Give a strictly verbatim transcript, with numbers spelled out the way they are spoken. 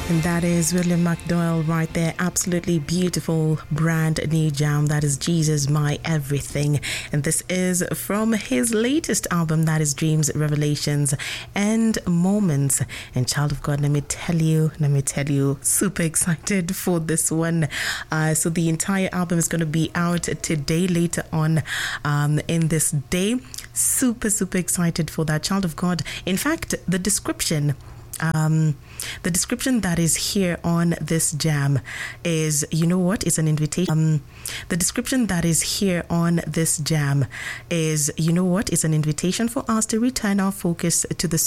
And that is William McDowell right there. Absolutely beautiful brand new jam. That is Jesus My Everything. And this is from his latest album, that is Dreams, Revelations and Moments. And child of God, let me tell you, let me tell you, super excited for this one. Uh, so the entire album is going to be out today, later on um, in this day. Super, super excited for that, child of God. In fact, the description Um, the description that is here on this jam is, you know what, it's an invitation. Um, the description that is here on this jam is, you know what, it's an invitation for us to return our focus to the